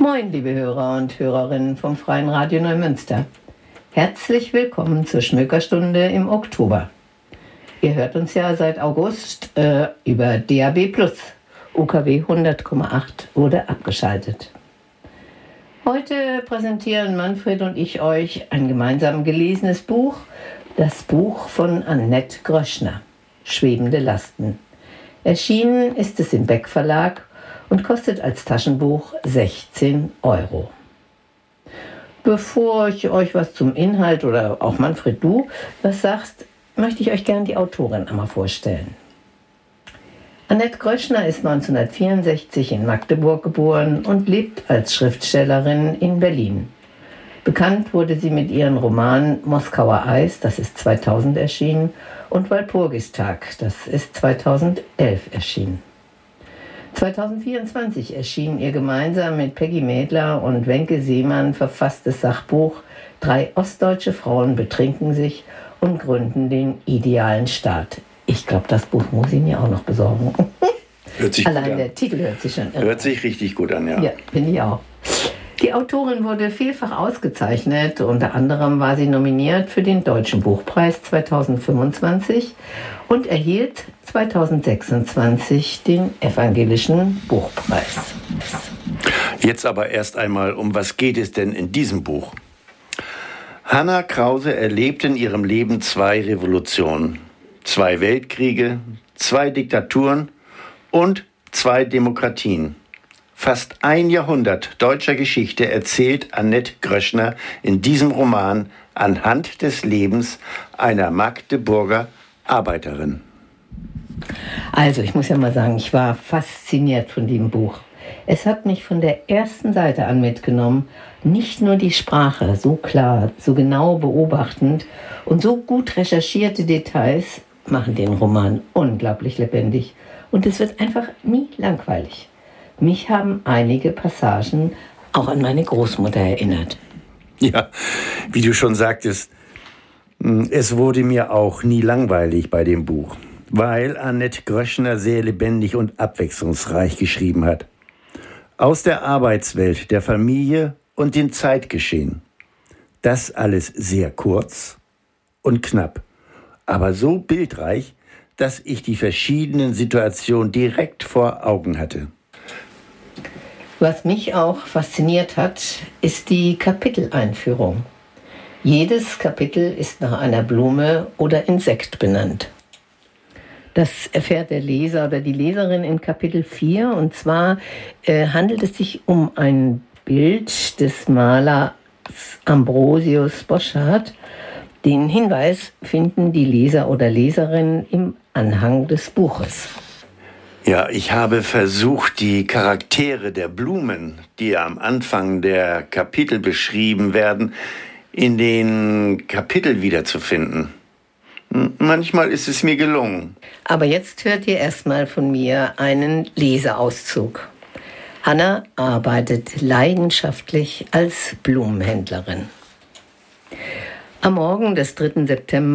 Moin, liebe Hörer und Hörerinnen vom Freien Radio Neumünster. Herzlich willkommen zur Schmökerstunde im Oktober. Ihr hört uns ja seit August über DAB+. UKW 100,8 wurde abgeschaltet. Heute präsentieren Manfred und ich euch ein gemeinsam gelesenes Buch, das Buch von Annette Gröschner, Schwebende Lasten. Erschienen ist es im Beck Verlag und kostet als Taschenbuch 16 €. Bevor ich euch was zum Inhalt oder auch Manfred, du was sagst, möchte ich euch gerne die Autorin einmal vorstellen. Annette Gröschner ist 1964 in Magdeburg geboren und lebt als Schriftstellerin in Berlin. Bekannt wurde sie mit ihren Romanen Moskauer Eis, das ist 2000 erschienen, und Walpurgistag, das ist 2011 erschienen. 2024 erschien ihr gemeinsam mit Peggy Mädler und Wenke Seemann verfasstes Sachbuch 3 ostdeutsche Frauen betrinken sich und gründen den idealen Staat. Ich glaube, das Buch muss ich mir auch noch besorgen. Hört sich Allein gut an. der Titel hört sich schon irre. Hört sich richtig gut an, ja. Ja, finde ich auch. Die Autorin wurde vielfach ausgezeichnet. Unter anderem war sie nominiert für den Deutschen Buchpreis 2025 und erhielt 2026 den Evangelischen Buchpreis. Jetzt aber erst einmal, um was geht es denn in diesem Buch? Hanna Krause erlebt in ihrem Leben 2 Revolutionen, 2 Weltkriege, 2 Diktaturen und 2 Demokratien. Fast ein Jahrhundert deutscher Geschichte erzählt Annette Gröschner in diesem Roman anhand des Lebens einer Magdeburger Arbeiterin. Also, ich muss ja mal sagen, ich war fasziniert von dem Buch. Es hat mich von der ersten Seite an mitgenommen. Nicht nur die Sprache, so klar, so genau beobachtend und so gut recherchierte Details machen den Roman unglaublich lebendig. Und es wird einfach nie langweilig. Mich haben einige Passagen auch an meine Großmutter erinnert. Ja, wie du schon sagtest, es wurde mir auch nie langweilig bei dem Buch, weil Annette Gröschner sehr lebendig und abwechslungsreich geschrieben hat. Aus der Arbeitswelt, der Familie und dem Zeitgeschehen. Das alles sehr kurz und knapp, aber so bildreich, dass ich die verschiedenen Situationen direkt vor Augen hatte. Was mich auch fasziniert hat, ist die Kapiteleinführung. Jedes Kapitel ist nach einer Blume oder Insekt benannt. Das erfährt der Leser oder die Leserin in Kapitel 4. Und zwar handelt es sich um ein Bild des Malers Ambrosius Bosschaert. Den Hinweis finden die Leser oder Leserinnen im Anhang des Buches. Ja, ich habe versucht, die Charaktere der Blumen, die am Anfang der Kapitel beschrieben werden, in den Kapiteln wiederzufinden. Manchmal ist es mir gelungen. Aber jetzt hört ihr erstmal von mir einen Leseauszug. Hanna arbeitet leidenschaftlich als Blumenhändlerin. Am Morgen des 3. September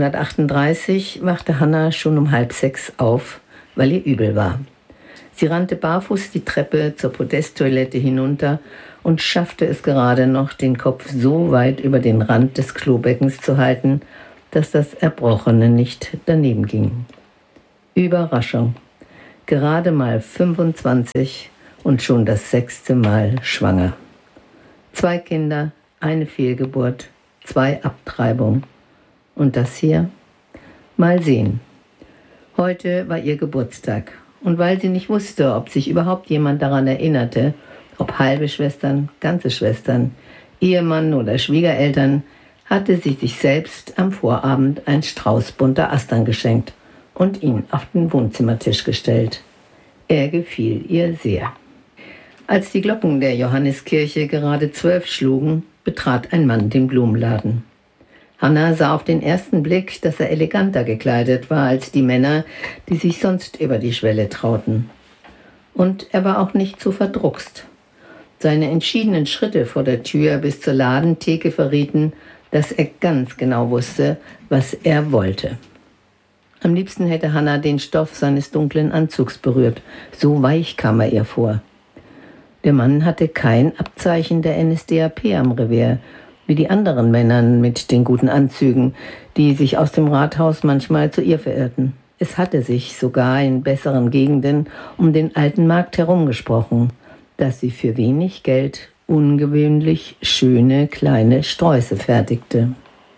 1938 wachte Hanna schon um 5:30 auf, weil ihr übel war. Sie rannte barfuß die Treppe zur Podesttoilette hinunter und schaffte es gerade noch, den Kopf so weit über den Rand des Klobeckens zu halten, dass das Erbrochene nicht daneben ging. Überraschung. Gerade mal 25 und schon das 6. Mal schwanger. 2 Kinder, eine Fehlgeburt, 2 Abtreibungen. Und das hier? Mal sehen. Heute war ihr Geburtstag. Und weil sie nicht wusste, ob sich überhaupt jemand daran erinnerte, ob halbe Schwestern, ganze Schwestern, Ehemann oder Schwiegereltern, hatte sie sich selbst am Vorabend einen Strauß bunter Astern geschenkt und ihn auf den Wohnzimmertisch gestellt. Er gefiel ihr sehr. Als die Glocken der Johanniskirche gerade 12 schlugen, betrat ein Mann den Blumenladen. Hanna sah auf den ersten Blick, dass er eleganter gekleidet war als die Männer, die sich sonst über die Schwelle trauten. Und er war auch nicht zu verdruckst. Seine entschiedenen Schritte vor der Tür bis zur Ladentheke verrieten, dass er ganz genau wusste, was er wollte. Am liebsten hätte Hanna den Stoff seines dunklen Anzugs berührt. So weich kam er ihr vor. Der Mann hatte kein Abzeichen der NSDAP am Revier, wie die anderen Männer mit den guten Anzügen, die sich aus dem Rathaus manchmal zu ihr verirrten. Es hatte sich sogar in besseren Gegenden um den alten Markt herumgesprochen, dass sie für wenig Geld ungewöhnlich schöne kleine Sträuße fertigte.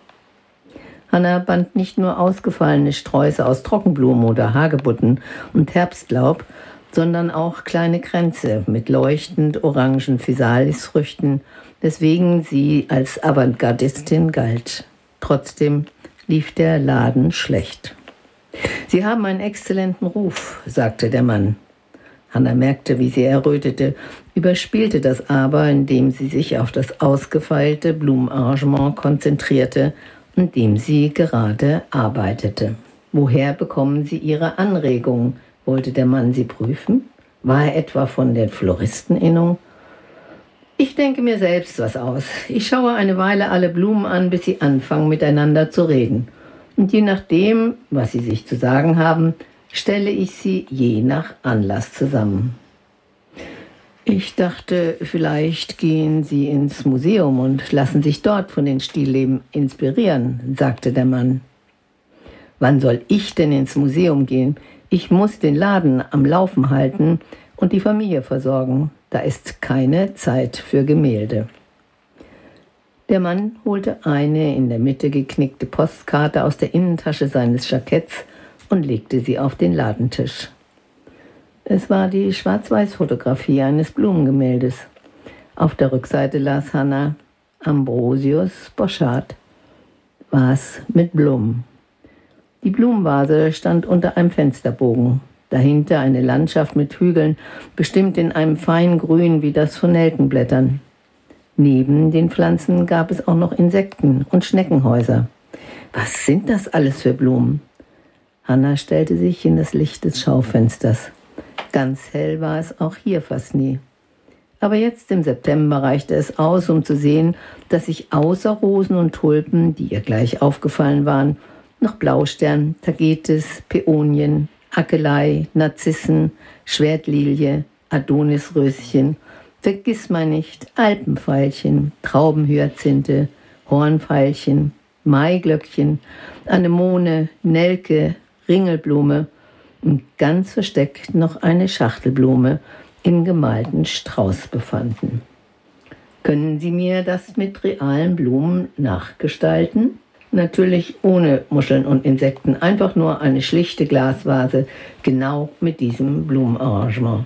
Hanna band nicht nur ausgefallene Sträuße aus Trockenblumen oder Hagebutten und Herbstlaub, sondern auch kleine Kränze mit leuchtend orangen Physalis-Früchten, weswegen sie als Avantgardistin galt. Trotzdem lief der Laden schlecht. »Sie haben einen exzellenten Ruf«, sagte der Mann. Hanna merkte, wie sie errötete, überspielte das aber, indem sie sich auf das ausgefeilte Blumenarrangement konzentrierte, an dem sie gerade arbeitete. »Woher bekommen Sie Ihre Anregungen?« wollte der Mann sie prüfen. War er etwa von der Floristeninnung? »Ich denke mir selbst was aus. Ich schaue eine Weile alle Blumen an, bis sie anfangen, miteinander zu reden. Und je nachdem, was sie sich zu sagen haben, stelle ich sie je nach Anlass zusammen.« »Ich dachte, vielleicht gehen Sie ins Museum und lassen sich dort von den Stillleben inspirieren«, sagte der Mann. »Wann soll ich denn ins Museum gehen? Ich muss den Laden am Laufen halten und die Familie versorgen. Da ist keine Zeit für Gemälde.« Der Mann holte eine in der Mitte geknickte Postkarte aus der Innentasche seines Jacketts und legte sie auf den Ladentisch. Es war die Schwarz-Weiß-Fotografie eines Blumengemäldes. Auf der Rückseite las Hanna: Ambrosius Boschart. Vas mit Blumen. Die Blumenvase stand unter einem Fensterbogen. Dahinter eine Landschaft mit Hügeln, bestimmt in einem feinen Grün wie das von Nelkenblättern. Neben den Pflanzen gab es auch noch Insekten und Schneckenhäuser. Was sind das alles für Blumen? Hanna stellte sich in das Licht des Schaufensters. Ganz hell war es auch hier fast nie. Aber jetzt im September reichte es aus, um zu sehen, dass sich außer Rosen und Tulpen, die ihr gleich aufgefallen waren, noch Blaustern, Tagetes, Päonien, Akelei, Narzissen, Schwertlilie, Adonisröschen, Vergissmeinnicht, Alpenveilchen, Traubenhyazinthe, Hornveilchen, Maiglöckchen, Anemone, Nelke, Ringelblume und ganz versteckt noch eine Schachtelblume im gemalten Strauß befanden. »Können Sie mir das mit realen Blumen nachgestalten?« Natürlich ohne Muscheln und Insekten, einfach nur eine schlichte Glasvase, genau mit diesem Blumenarrangement.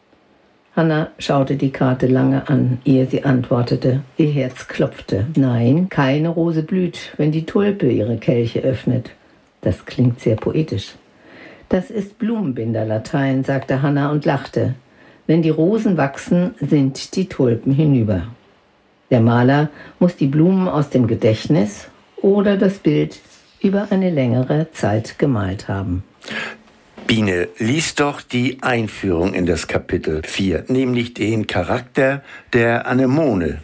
Hanna schaute die Karte lange an, ehe sie antwortete. Ihr Herz klopfte. Nein, keine Rose blüht, wenn die Tulpe ihre Kelche öffnet. Das klingt sehr poetisch. Das ist Blumenbinderlatein, sagte Hanna und lachte. Wenn die Rosen wachsen, sind die Tulpen hinüber. Der Maler muss die Blumen aus dem Gedächtnis oder das Bild über eine längere Zeit gemalt haben. Biene, lies doch die Einführung in das Kapitel 4, nämlich den Charakter der Anemone.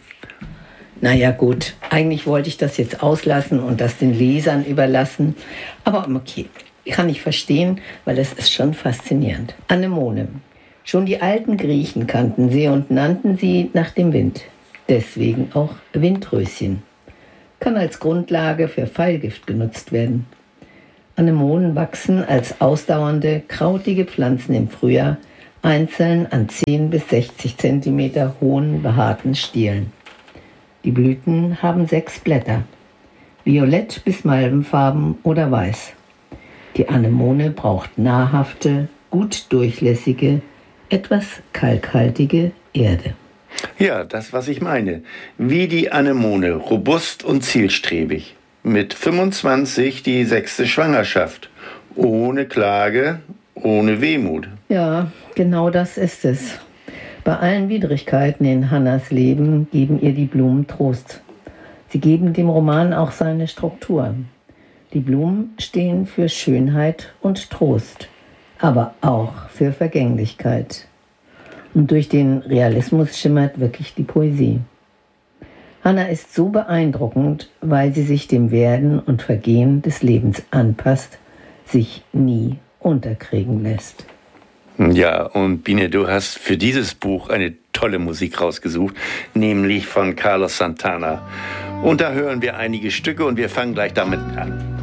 Naja gut, eigentlich wollte ich das jetzt auslassen und das den Lesern überlassen. Aber okay, kann ich verstehen, weil das ist schon faszinierend. Anemone. Schon die alten Griechen kannten sie und nannten sie nach dem Wind. Deswegen auch Windröschen. Kann als Grundlage für Pfeilgift genutzt werden. Anemonen wachsen als ausdauernde, krautige Pflanzen im Frühjahr, einzeln an 10 bis 60 cm hohen, behaarten Stielen. Die Blüten haben 6 Blätter, violett bis malvenfarben oder weiß. Die Anemone braucht nahrhafte, gut durchlässige, etwas kalkhaltige Erde. Ja, das, was ich meine. Wie die Anemone, robust und zielstrebig. Mit 25 die 6. Schwangerschaft. Ohne Klage, ohne Wehmut. Ja, genau das ist es. Bei allen Widrigkeiten in Hannas Leben geben ihr die Blumen Trost. Sie geben dem Roman auch seine Struktur. Die Blumen stehen für Schönheit und Trost, aber auch für Vergänglichkeit. Und durch den Realismus schimmert wirklich die Poesie. Hanna ist so beeindruckend, weil sie sich dem Werden und Vergehen des Lebens anpasst, sich nie unterkriegen lässt. Ja, und Biene, du hast für dieses Buch eine tolle Musik rausgesucht, nämlich von Carlos Santana. Und da hören wir einige Stücke und wir fangen gleich damit an.